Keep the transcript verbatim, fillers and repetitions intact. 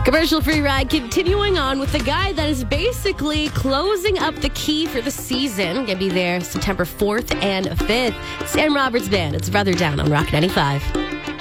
Commercial-free ride continuing on with the guy that is basically closing up the key for the season. Going to be there September fourth and fifth. Sam Roberts Band. It's Brother Down on Rock ninety-five.